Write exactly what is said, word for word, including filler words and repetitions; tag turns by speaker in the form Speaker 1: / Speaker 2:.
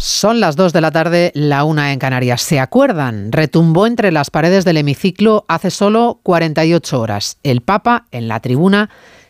Speaker 1: Son las dos de la tarde, la una en Canarias. ¿Se acuerdan? Retumbó entre las paredes del hemiciclo hace solo cuarenta y ocho horas. El Papa, en la tribuna,